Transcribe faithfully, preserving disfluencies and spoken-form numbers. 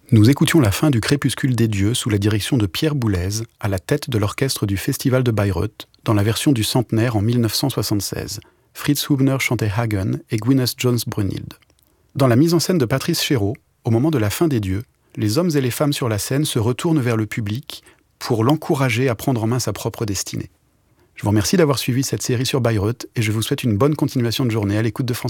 Nous écoutions la fin du Crépuscule des dieux sous la direction de Pierre Boulez, à la tête de l'orchestre du Festival de Bayreuth, dans la version du centenaire en mille neuf cent soixante-seize. Fritz Hubner chantait Hagen et Gwyneth Jones Brunhild. Dans la mise en scène de Patrice Chéreau, au moment de la fin des dieux, les hommes et les femmes sur la scène se retournent vers le public pour l'encourager à prendre en main sa propre destinée. Je vous remercie d'avoir suivi cette série sur Bayreuth et je vous souhaite une bonne continuation de journée à l'écoute de France